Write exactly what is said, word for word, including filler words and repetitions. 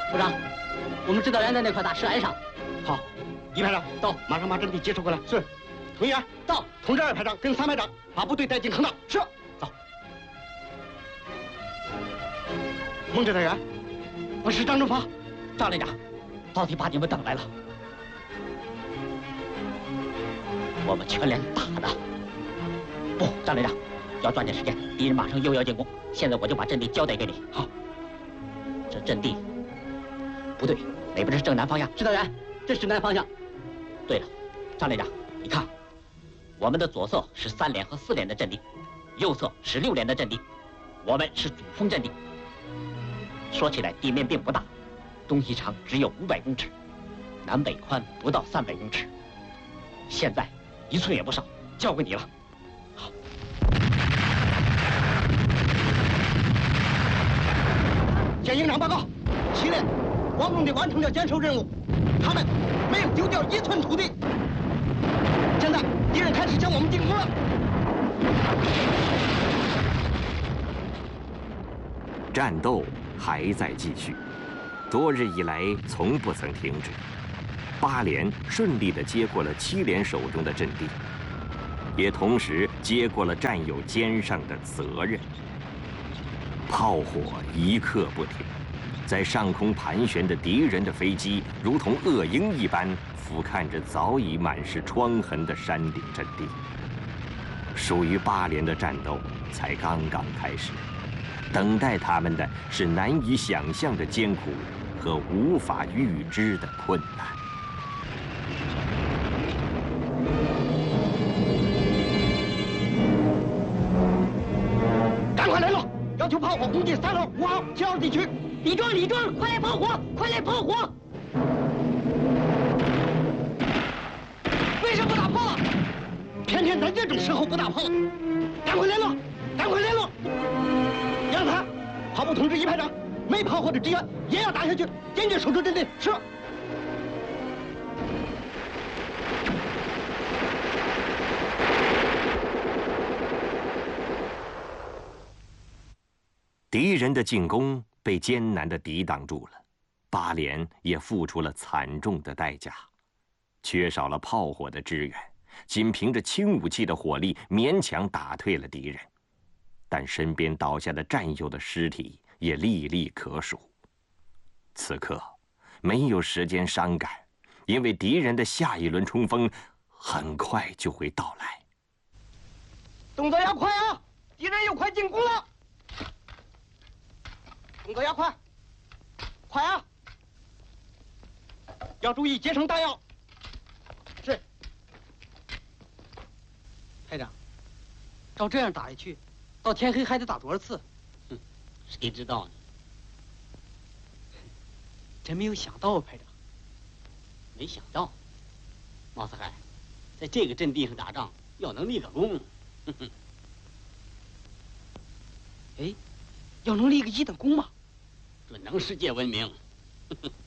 部长，我们指导员在那块大石崖上。 好，一排长到，马上把阵地接收过来。是，同员到，通知二排长跟三排长把部队带进坑道。是，走。孟指导员，我是张正发。 张连长，到底把你们等来了。我们全连打的。不，张连长，要抓紧时间，敌人马上又要进攻。现在我就把阵地交代给你。好。这阵地不对，哪边是正南方向？指导员，这是南方向。对了，张连长，你看，我们的左侧是三连和四连的阵地，右侧是六连的阵地，我们是主锋阵地。说起来，地面并不大，东西长只有五百公尺，南北宽不到三百公尺。现在一寸也不少，交给你了。好。 向营长报告，七连光荣地完成了坚守任务，他们没有丢掉一寸土地。现在敌人开始向我们进攻了。 战斗还在继续，多日以来从不曾停止。八连顺利地接过了七连手中的阵地，也同时接过了战友肩上的责任。炮火一刻不停，在上空盘旋的敌人的飞机如同恶鹰一般俯瞰着早已满是疮痕的山顶阵地。属于八连的战斗才刚刚开始，等待他们的是难以想象的艰苦和无法预知的困难。 赶快联络，要求炮火攻击三号、五号、七号地区。 李庄，李庄，快来炮火，快来炮火！ 为什么不打炮？偏偏在这种时候不打炮。赶快联络，赶快联络！杨谭，炮部通知一排长，没炮火的支援也要打下去，坚决守住阵地。是。 敌人的进攻被艰难地抵挡住了，八连也付出了惨重的代价，缺少了炮火的支援，仅凭着轻武器的火力勉强打退了敌人，但身边倒下的战友的尸体也历历可数。此刻没有时间伤感，因为敌人的下一轮冲锋很快就会到来。 动作要快啊！敌人又快进攻了。动作要快，快啊！要注意节省弹药。是。 排长，照这样打下去，到天黑还得打多少次？ 哼，谁知道呢？ 真没有想到啊，排长。 没想到，毛四海，在这个阵地上打仗要能立个功。哼哼。 哎，要能立个一等功吗？ 准能世界闻名。